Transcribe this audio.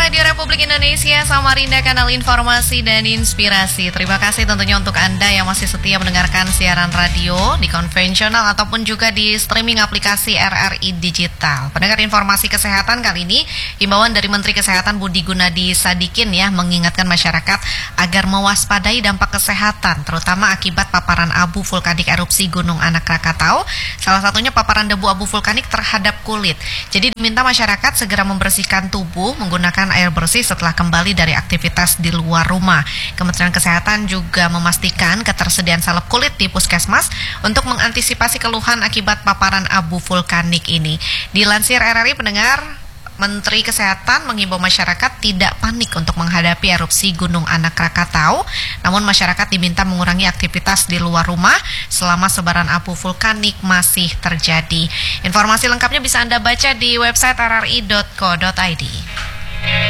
Radio Republik Indonesia, Samarinda, kanal informasi dan inspirasi. Terima kasih tentunya untuk Anda yang masih setia mendengarkan siaran radio di konvensional ataupun juga di streaming aplikasi RRI Digital. Pendengar informasi kesehatan kali ini, himbauan dari Menteri Kesehatan Budi Gunadi Sadikin ya, mengingatkan masyarakat agar mewaspadai dampak kesehatan, terutama akibat paparan abu vulkanik erupsi Gunung Anak Krakatau. Salah satunya paparan debu abu vulkanik terhadap kulit. Jadi diminta masyarakat segera membersihkan tubuh menggunakan air bersih setelah kembali dari aktivitas di luar rumah. Kementerian Kesehatan juga memastikan ketersediaan salep kulit di puskesmas untuk mengantisipasi keluhan akibat paparan abu vulkanik ini. Dilansir RRI, pendengar, Menteri Kesehatan menghimbau masyarakat tidak panik untuk menghadapi erupsi Gunung Anak Krakatau, namun masyarakat diminta mengurangi aktivitas di luar rumah selama sebaran abu vulkanik masih terjadi. Informasi lengkapnya bisa Anda baca di website rri.co.id.